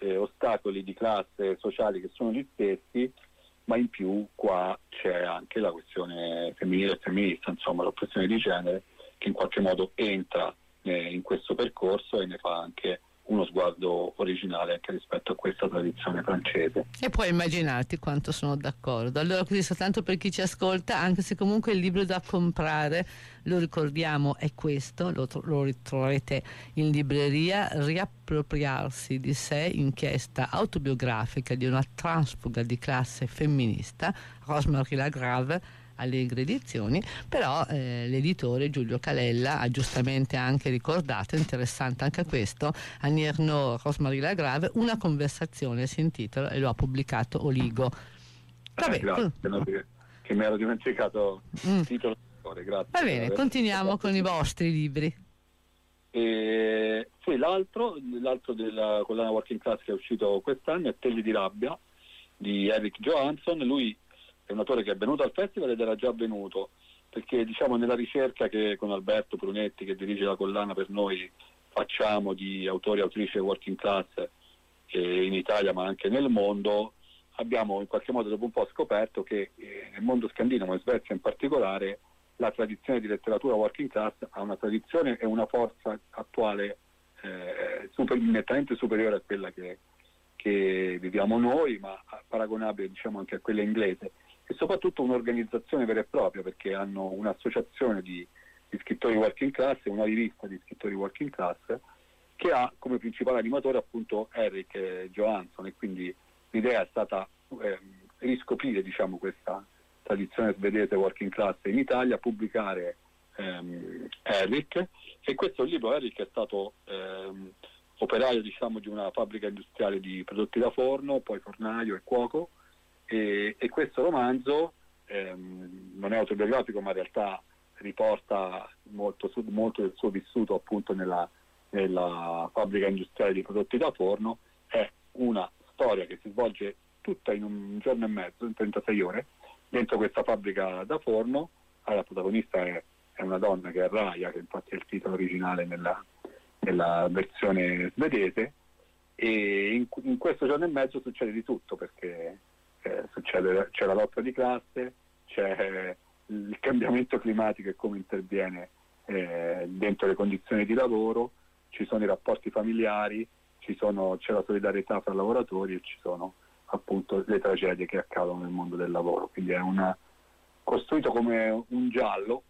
ostacoli di classe sociali che sono gli stessi, ma in più qua c'è anche la questione femminile e femminista, insomma l'oppressione di genere, che in qualche modo entra in questo percorso e ne fa anche uno sguardo originale anche rispetto a questa tradizione francese. E puoi immaginarti quanto sono d'accordo. Allora, così soltanto per chi ci ascolta, anche se comunque il libro da comprare, lo ricordiamo, è questo, lo ritroverete in libreria, Riappropriarsi di sé, inchiesta autobiografica di una transfuga di classe femminista, Rosemary Lagrave, Allegre Edizioni. Però l'editore Giulio Calella ha giustamente anche ricordato, interessante anche questo, Annie Ernaux, Rosemary Lagrave, una conversazione si intitola, e lo ha pubblicato Oligo. Vabbè, grazie, che mi ero dimenticato il titolo. Grazie. Va bene, continuiamo con i vostri libri. Sì, l'altro della collana Working Class che è uscito quest'anno è Tegli di rabbia di Eric Johansson. Lui è un autore che è venuto al festival ed era già venuto, perché diciamo nella ricerca che con Alberto Brunetti, che dirige la collana per noi, facciamo di autori e autrici working class in Italia ma anche nel mondo, abbiamo in qualche modo dopo un po' scoperto che nel mondo scandinavo, in Svezia in particolare, la tradizione di letteratura working class ha una tradizione e una forza attuale nettamente superiore a quella che viviamo noi, ma paragonabile diciamo anche a quella inglese, e soprattutto un'organizzazione vera e propria, perché hanno un'associazione di scrittori working class e una rivista di scrittori working class che ha come principale animatore appunto Eric Johansson, e quindi l'idea è stata riscoprire diciamo questa tradizione svedese working class in Italia, pubblicare Eric, e questo libro. Eric è stato operaio diciamo di una fabbrica industriale di prodotti da forno, poi fornaio e cuoco, e questo romanzo non è autobiografico, ma in realtà riporta molto del suo vissuto appunto nella fabbrica industriale di prodotti da forno. È una storia che si svolge tutta in un giorno e mezzo, in 36 ore, dentro questa fabbrica da forno. La protagonista è una donna che è Raja, che infatti è il titolo originale nella versione svedese, e in questo giorno e mezzo succede di tutto, perché c'è la lotta di classe, c'è il cambiamento climatico e come interviene dentro le condizioni di lavoro, ci sono i rapporti familiari, c'è la solidarietà fra lavoratori e ci sono appunto le tragedie che accadono nel mondo del lavoro. Quindi è costruito come un giallo,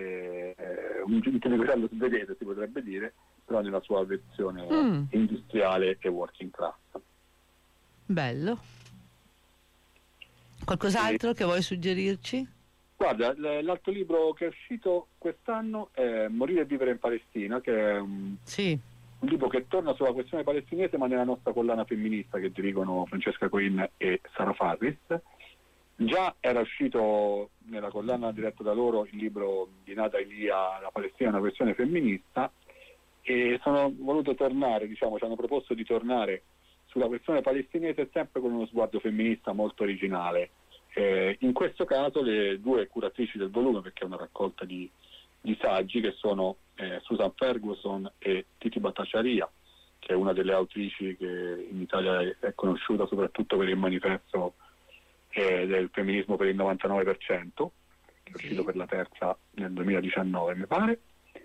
un giallo svedese si potrebbe dire, però nella sua versione industriale e working class. Bello. Qualcos'altro che vuoi suggerirci? Guarda, l'altro libro che è uscito quest'anno è Morire e vivere in Palestina, che è un libro che torna sulla questione palestinese, ma nella nostra collana femminista che dirigono Francesca Coin e Sara Farris. Già era uscito nella collana diretta da loro il libro di Nada Elia, La Palestina, una questione femminista, e sono voluto tornare, diciamo, ci hanno proposto di tornare sulla questione palestinese sempre con uno sguardo femminista molto originale. In questo caso le due curatrici del volume, perché è una raccolta di saggi, che sono Susan Ferguson e Titi Bhattacharya, che è una delle autrici che in Italia è conosciuta soprattutto per il manifesto del femminismo per il 99%, che è uscito per la terza nel 2019 mi pare.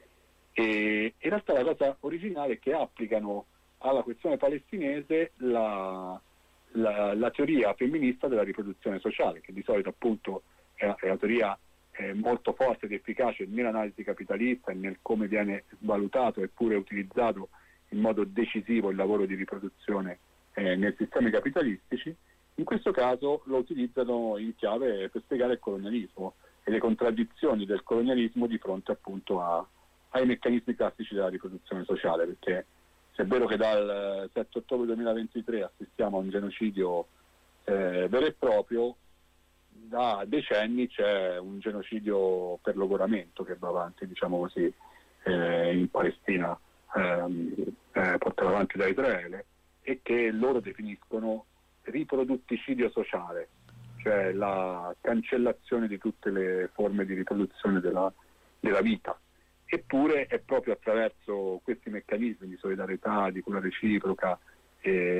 E in realtà la cosa originale è che applicano alla questione palestinese la teoria femminista della riproduzione sociale, che di solito appunto è una teoria molto forte ed efficace nell'analisi capitalista e nel come viene svalutato eppure utilizzato in modo decisivo il lavoro di riproduzione nei sistemi capitalistici. In questo caso lo utilizzano in chiave per spiegare il colonialismo e le contraddizioni del colonialismo di fronte appunto ai meccanismi classici della riproduzione sociale, perché se è vero che dal 7 ottobre 2023 assistiamo a un genocidio vero e proprio, da decenni c'è un genocidio per logoramento che va avanti, diciamo così, in Palestina, portato avanti da Israele, e che loro definiscono riprodutticidio sociale, cioè la cancellazione di tutte le forme di riproduzione della vita. Eppure è proprio attraverso questi meccanismi di solidarietà, di cura reciproca